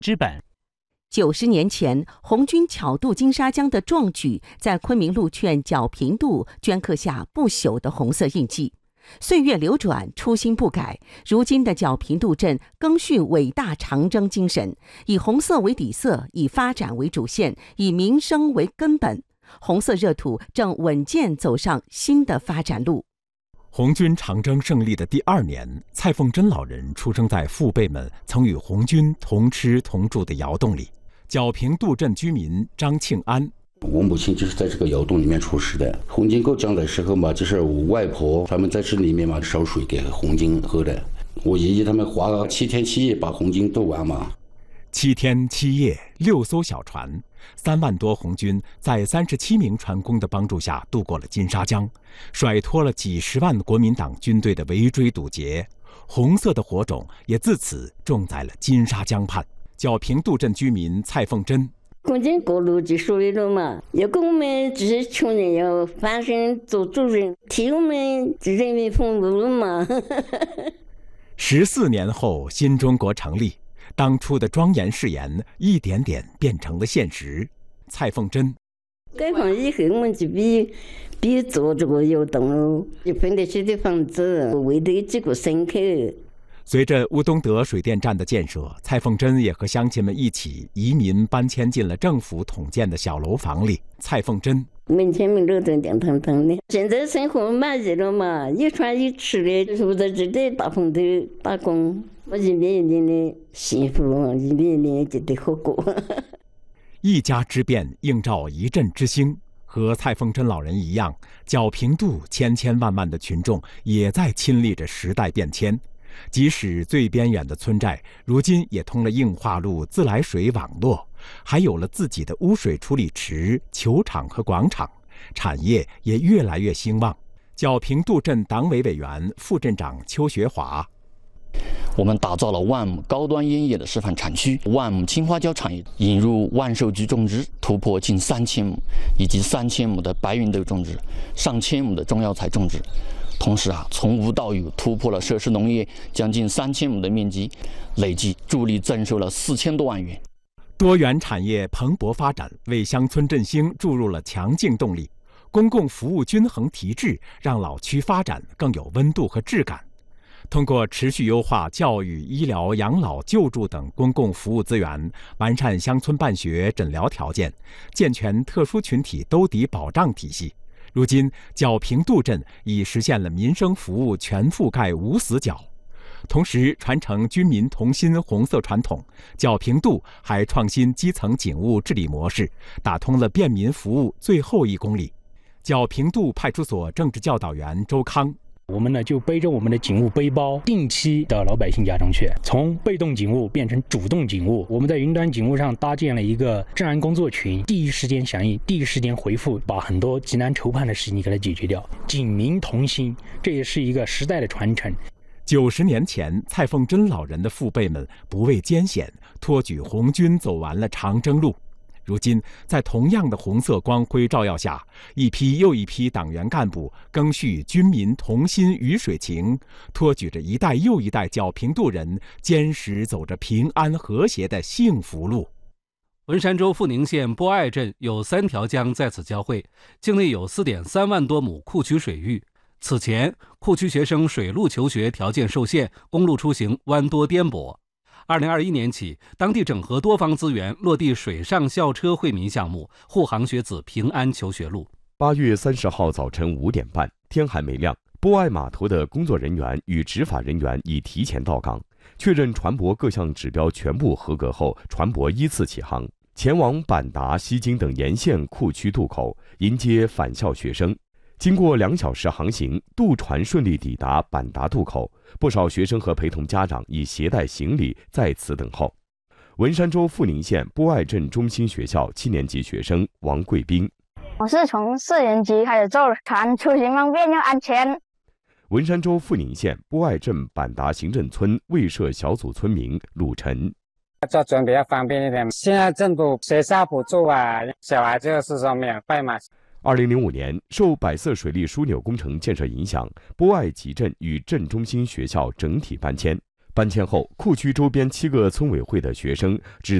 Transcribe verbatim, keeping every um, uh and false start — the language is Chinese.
之本。 九十年前，红军巧渡金沙江的壮举，在昆明路券角平渡镌刻下不朽的红色印记。岁月流转，初心不改，如今的角平渡镇更续伟大长征精神，以红色为底色，以发展为主线，以民生为根本。红色热土正稳健走上新的发展路。 红军长征胜利的第二年，蔡凤珍老人出生在父辈们曾与红军同吃同住的窑洞里。角平渡镇居民张庆安， 我母亲就是在这个窑洞里面出世的。红军过江的时候嘛，就是我外婆他们在这里面嘛烧水给红军喝的。我爷爷他们划了七天七夜把红军渡完嘛。 七天七夜，六艘小船，三万多红军在三十七名船工的帮助下渡过了金沙江，甩脱了几十万国民党军队的围追堵截。红色的火种也自此种在了金沙江畔。角平渡镇居民蔡凤珍， 红军过路就属于了嘛，要跟我们这些穷人要翻身做主人，替我们人民服务了嘛。 十四年后，新中国成立，当初的庄严誓言一点点变成了现实。蔡凤珍， 解放以后，我们就比比做这个窑洞喽，就分得起的房子，围得有几个牲口。 随着乌东德水电站的建设，蔡凤珍也和乡亲们一起移民搬迁进了政府统建的小楼房里。蔡凤珍， 门前门后都亮堂堂的，现在生活满意了嘛，有穿有吃的，就是我在这里大棚头打工，我一年一年的幸福，一年一年觉得好过。 一家之变映照一镇之兴，和蔡凤珍老人一样，角平渡千千万万的群众也在亲历着时代变迁。即使最边远的村寨，如今也通了硬化路自来水网络，还有了自己的污水处理池、球场和广场，产业也越来越兴旺。角平渡镇党委委员、副镇长邱学华， 我们打造了万亩高端烟叶的示范产区，万亩青花椒产业引入万寿菊种植，突破近三千亩，以及三千亩的白芸豆种植，上千亩的中药材种植。同时啊，从无到有，突破了设施农业将近三千亩的面积，累计助力增收了四千多万元。 多元产业蓬勃发展，为乡村振兴注入了强劲动力。公共服务均衡提质，让老区发展更有温度和质感。通过持续优化教育、医疗、养老、救助等公共服务资源，完善乡村办学诊疗条件，健全特殊群体兜底保障体系。如今，角平渡镇已实现了民生服务全覆盖无死角。同时，传承军民同心红色传统，角平渡还创新基层警务治理模式，打通了便民服务最后一公里。角平渡派出所政治教导员周康， 我们呢就背着我们的警务背包，定期到老百姓家中去，从被动警务变成主动警务。我们在云端警务上搭建了一个治安工作群，第一时间响应，第一时间回复，把很多急难愁盼的事情给它解决掉。警民同心，这也是一个时代的传承。 九十年前，蔡凤珍老人的父辈们不畏艰险，托举红军走完了长征路。如今，在同样的红色光辉照耀下，一批又一批党员干部赓续军民同心鱼水情，托举着一代又一代角平渡人，坚实走着平安和谐的幸福路。 文山州富宁县波爱镇有三条江在此交汇，境内有 四点三万多亩库区水域。此前，库区学生水路求学条件受限，公路出行弯多颠簸。二零二一年起，当地整合多方资源，落地水上校车惠民项目，护航学子平安求学路。 八月三十号早晨五点半，天还没亮，波爱码头的工作人员与执法人员已提前到岗，确认船舶各项指标全部合格后，船舶依次起航，前往板达、西京等沿线库区渡口，迎接返校学生。经过两小时航行，渡船顺利抵达板达渡口，不少学生和陪同家长已携带行李在此等候。文山州富宁县波爱镇中心学校七年级学生王贵斌， 我是从四年级开始坐船，出行方便又安全。 文山州富宁县波爱镇板达行政村卫社小组村民鲁晨， 坐船比较方便一点，现在政府学校补助啊，小孩就是说免费嘛。 二零零五年，受百色水利枢纽工程建设影响，波爱集镇与镇中心学校整体搬迁。 搬迁后，库区周边七个村委会的学生只